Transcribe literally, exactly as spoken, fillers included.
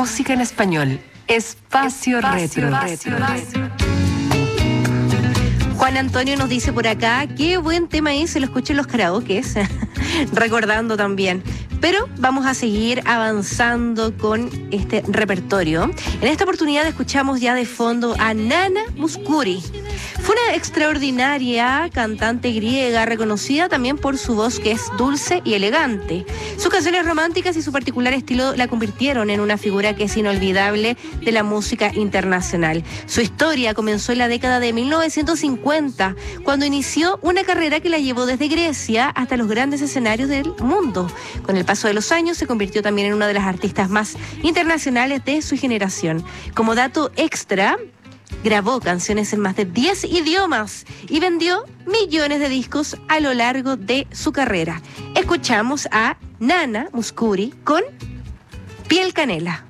música en español. Espacio, Espacio Retro. Retro. Retro. Juan Antonio nos dice por acá, qué buen tema es, se lo escuché en los karaokes, recordando también. Pero vamos a seguir avanzando con este repertorio. En esta oportunidad escuchamos ya de fondo a Nana Mouskouri. Fue una extraordinaria cantante griega, reconocida también por su voz que es dulce y elegante. Sus canciones románticas y su particular estilo la convirtieron en una figura que es inolvidable de la música internacional. Su historia comenzó en la década de mil novecientos cincuenta, cuando inició una carrera que la llevó desde Grecia hasta los grandes escenarios del mundo. Con el paso de los años se convirtió también en una de las artistas más internacionales de su generación. Como dato extra, grabó canciones en más de diez idiomas y vendió millones de discos a lo largo de su carrera. Escuchamos a Nana Mouskouri con Piel Canela.